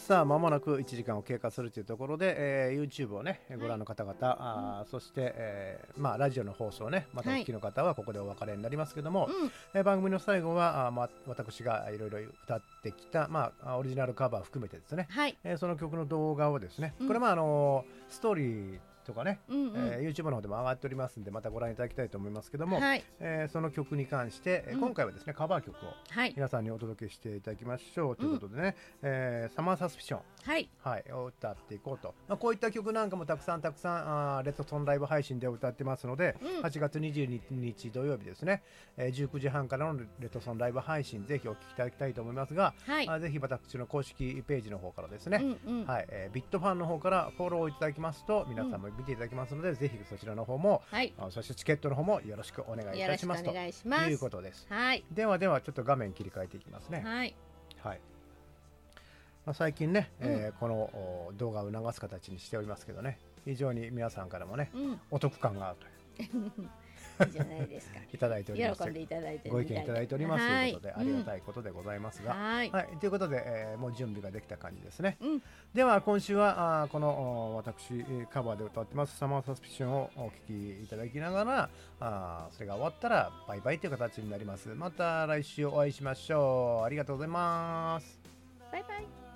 さあ間もなく1時間を経過するというところで、YouTube をねご覧の方々、そして、ラジオの放送ねまたお聞きの方はここでお別れになりますけども、番組の最後は私がいろいろ歌ってきた、オリジナルカバー含めてですね、その曲の動画をですね、これストーリーとかね、YouTube の方でも上がっておりますんでまたご覧いただきたいと思いますけども、その曲に関して、今回はですねカバー曲を皆さんにお届けしていただきましょうということでね、サマーサスピション、を歌っていこうと、こういった曲なんかもたくさんレッドソンライブ配信で歌ってますので、8月22日土曜日ですね、19時半からのレッドソンライブ配信ぜひお聴きいただきたいと思いますが、ぜひ私の公式ページの方からですね、ビットファンの方からフォローいただきますと皆さんも見ていただきますので、ぜひそちらの方も、そしてチケットの方もよろしくお願いいたしますということです。ではちょっと画面切り替えていきますね。最近ね、この動画を流す形にしておりますけどね、非常に皆さんからもね、お得感があるといういいじゃないですか。 いただいております。 喜んでいただいてご意見いただいておりますということで、ありがたいことでございますが、ということで、もう準備ができた感じですね。では今週はこの私カバーで歌ってますサマーサスピションをお聴きいただきながら、それが終わったらバイバイという形になります。また来週お会いしましょう。ありがとうございます。 バイバイ。